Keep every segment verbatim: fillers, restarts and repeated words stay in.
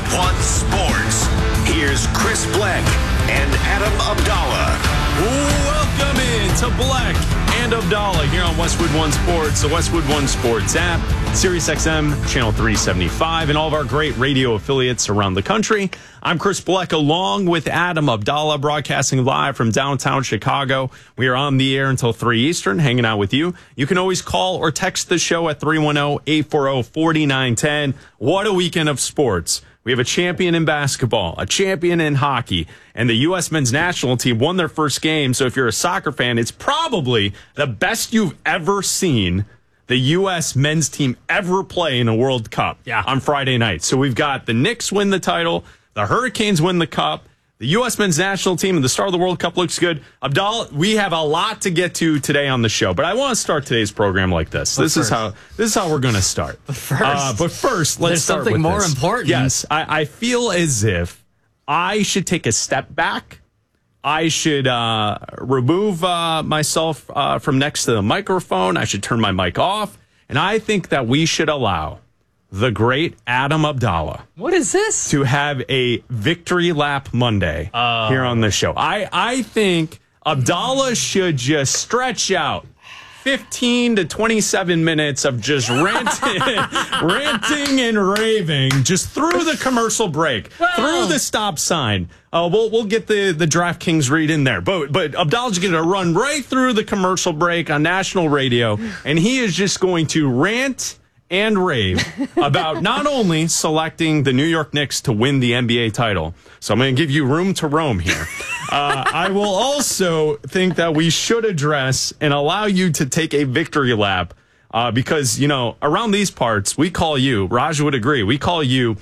One Sports. Here's Chris Bleck and Adam Abdallah. Welcome in to Bleck and Abdallah here on Westwood One Sports, the Westwood One Sports app, Sirius X M, channel three seventy-five, and all of our great radio affiliates around the country. I'm Chris Bleck along with Adam Abdallah, broadcasting live from downtown Chicago. We are on the air until three Eastern, hanging out with you. You can always call or text the show at three one zero, eight four zero, four nine one zero. What a weekend of sports. We have a champion in basketball, a champion in hockey, and the U S men's national team won their first game. So if you're a soccer fan, it's probably the best you've ever seen the U S men's team ever play in a World Cup yeah. on Friday night. So we've got the Knicks win the title, the Hurricanes win the cup, the U S men's national team, and the star of the World Cup looks good. Abdallah, we have a lot to get to today on the show, but I want to start today's program like this. But this first. is how this is how we're going to start. But first, uh, but first, let's there's start something with more this. important. Yes, I, I feel as if I should take a step back. I should uh, remove uh, myself uh, from next to the microphone. I should turn my mic off, and I think that we should allow the great Adam Abdallah. What is this? To have a victory lap Monday uh, here on the show. I, I think Abdallah should just stretch out fifteen to twenty-seven minutes of just ranting, ranting and raving just through the commercial break, well, through the stop sign. Uh, we'll we'll get the, the DraftKings read in there. But but Abdallah's going to run right through the commercial break on national radio, and he is just going to rant and rave about not only selecting the New York Knicks to win the N B A title. So I'm going to give you room to roam here. Uh, I will also think that we should address and allow you to take a victory lap uh, because, you know, around these parts, we call you, Raj would agree, we call you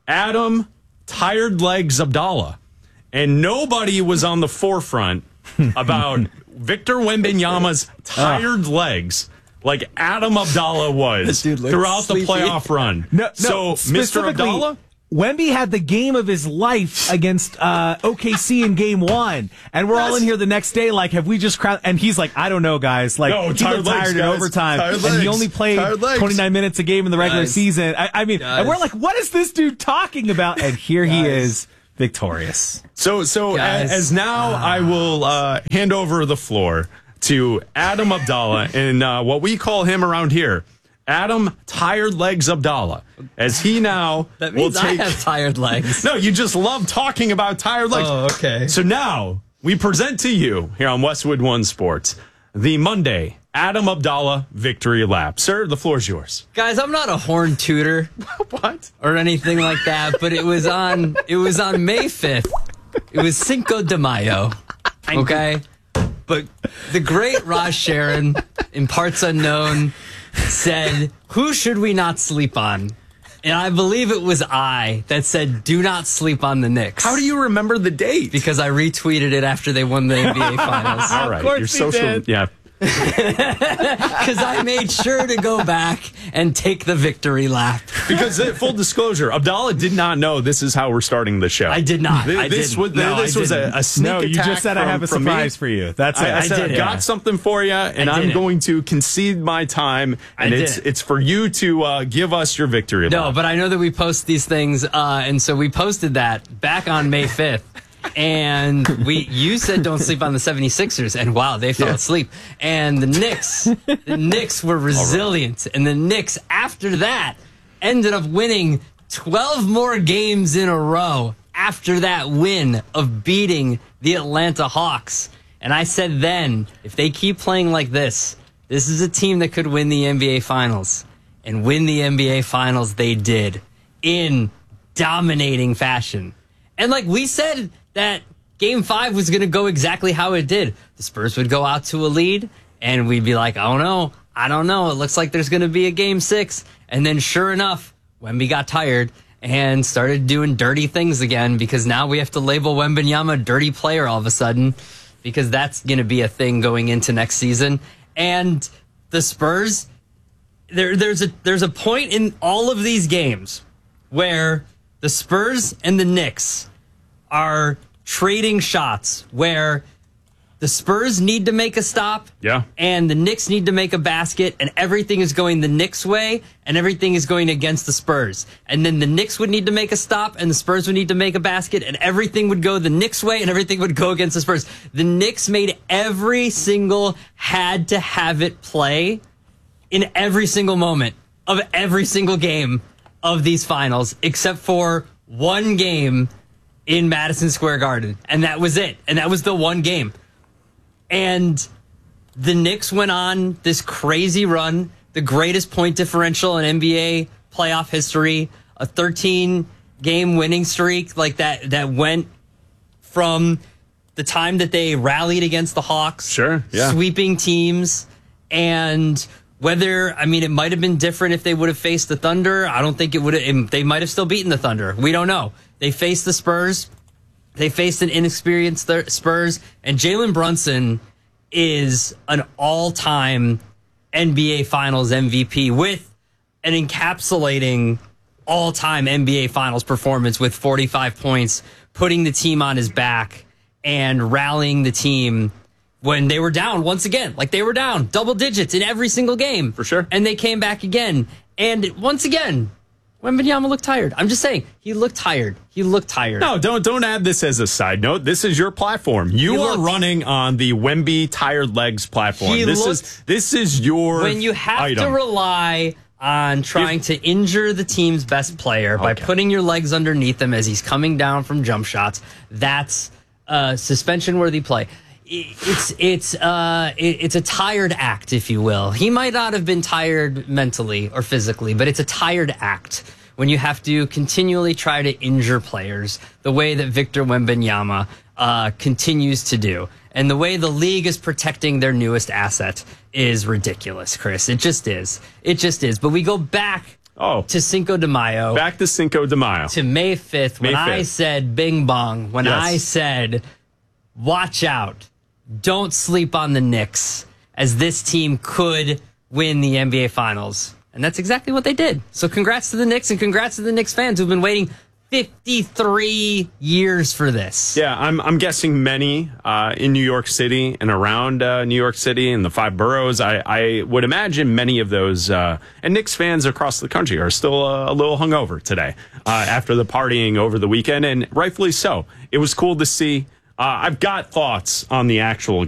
Adam Tired Legs Abdallah. And nobody was on the forefront about Victor Wembanyama's tired legs like Adam Abdallah was throughout sleepy. the playoff run. No, so, no, Mister Abdallah? Wemby had the game of his life against uh, O K C in game one. And we're That's, all in here the next day like, have we just crowd? And he's like, I don't know, guys. Like, no, he tired got tired legs, in guys. overtime. Tired and legs. he only played twenty-nine minutes a game in the regular Guys. season. I, I mean, Guys. and we're like, what is this dude talking about? And here he Guys. is, victorious. So, so Guys. as, as now I will uh, hand over the floor to Adam Abdallah and uh, what we call him around here, Adam Tired Legs Abdallah, as he now That will means take. I have tired legs. No, you just love talking about tired legs. Oh, okay. So now we present to you here on Westwood One Sports the Monday Adam Abdallah victory lap. Sir, the floor is yours. Guys, I'm not a horn tooter What? or anything like that, but it was on it was on May fifth. It was Cinco de Mayo. Okay? But the great Raj Sharon, in parts unknown, said, who should we not sleep on? And I believe it was I that said, do not sleep on the Knicks. How do you remember the date? Because I retweeted it after they won the N B A Finals. All right, course your he social, did. yeah. Because I made sure to go back and take the victory lap. Because uh, full disclosure, Abdallah did not know this is how we're starting the show. I did not. Th- I this didn't. was No, this I was a, didn't. a sneak No, you attack just said I from- have a from me. surprise for you. That's it. I, I said I didn't. got something for you, and I I'm didn't. going to concede my time, and I it's didn't. it's for you to uh, give us your victory. No, lap. but I know that we post these things, uh, and so we posted that back on May fifth. And we, you said don't sleep on the seventy-sixers, and wow, they fell Yeah. asleep. And the Knicks, the Knicks were resilient, and the Knicks after that ended up winning twelve more games in a row after that win of beating the Atlanta Hawks. And I said then, if they keep playing like this, this is a team that could win the N B A Finals. And win the N B A Finals they did in dominating fashion. And like we said that game five was going to go exactly how it did. The Spurs would go out to a lead, and we'd be like, oh no, I don't know. It looks like there's going to be a game six. And then sure enough, Wemby got tired and started doing dirty things again, because now we have to label Wembanyama a dirty player all of a sudden, because that's going to be a thing going into next season. And the Spurs, there, there's a there's a point in all of these games where the Spurs and the Knicks are trading shots, where the Spurs need to make a stop. Yeah. And the Knicks need to make a basket, and everything is going the Knicks' way, and everything is going against the Spurs. And then the Knicks would need to make a stop, and the Spurs would need to make a basket, and everything would go the Knicks' way, and everything would go against the Spurs. The Knicks made every single had-to-have-it play in every single moment of every single game of these finals, except for one game in Madison Square Garden. And that was it. And that was the one game. And the Knicks went on this crazy run, the greatest point differential in N B A playoff history, a thirteen-game winning streak like that that went from the time that they rallied against the Hawks, Sure, yeah. sweeping teams, and whether, I mean, it might have been different if they would have faced the Thunder. I don't think it would have, they might have still beaten the Thunder. We don't know. They faced the Spurs. They faced an inexperienced thir- Spurs, and Jalen Brunson is an all-time N B A Finals M V P with an encapsulating all-time N B A Finals performance with forty-five points, putting the team on his back and rallying the team when they were down once again. Like, they were down double digits in every single game. For sure. And they came back again. And once again, Wembanyama looked tired. I'm just saying, he looked tired. He looked tired. No, don't don't add this as a side note. This is your platform. You He are looked- running on the Wemby tired legs platform. He This looked- is this is your When you have item. to rely on trying to injure the team's best player by Okay. putting your legs underneath him as he's coming down from jump shots, that's uh, suspension-worthy play. It's it's uh it's a tired act, if you will. He might not have been tired mentally or physically, but it's a tired act when you have to continually try to injure players the way that Victor Wembanyama uh, continues to do, and the way the league is protecting their newest asset is ridiculous, Chris. It just is. It just is. But we go back Oh. to Cinco de Mayo, Back to Cinco de Mayo. to May fifth, when May I fifth. said bing bong, when Yes. I said watch out, don't sleep on the Knicks, as this team could win the N B A Finals. And that's exactly what they did. So congrats to the Knicks, and congrats to the Knicks fans who've been waiting fifty-three years for this. Yeah, I'm I'm guessing many uh, in New York City and around uh, New York City and the five boroughs. I, I would imagine many of those uh, and Knicks fans across the country are still uh, a little hungover today uh, after the partying over the weekend, and rightfully so. It was cool to see. Uh, I've got thoughts on the actual